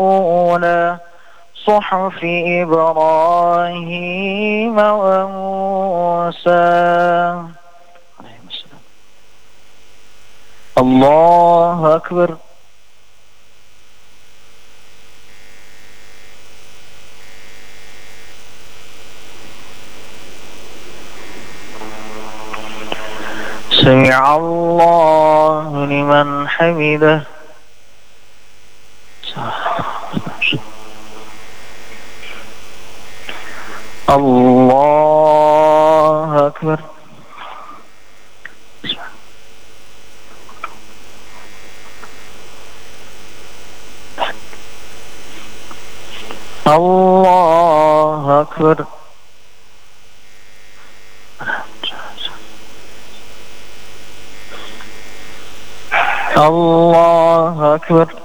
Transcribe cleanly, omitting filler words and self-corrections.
على صحف إبراهيم وموسى عليهم السلام. الله أكبر. سمع الله لمن حمده. الله أكبر. الله أكبر. الله أكبر.